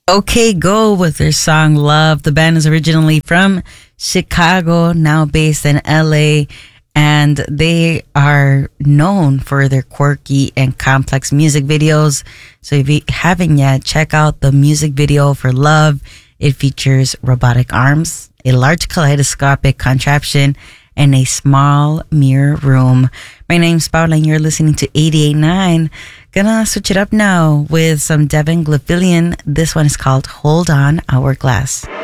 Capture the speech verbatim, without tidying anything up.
OK Go with their song Love. The band is originally from Chicago, now based in L A, and they are known for their quirky and complex music videos. So if you haven't yet, check out the music video for Love. It features robotic arms, a large kaleidoscopic contraption, and a small mirror room. My name's Paula and you're listening to eighty-eight point nine. Gonna switch it up now with some Devin Gilfillian. This one is called Hold On Hourglass.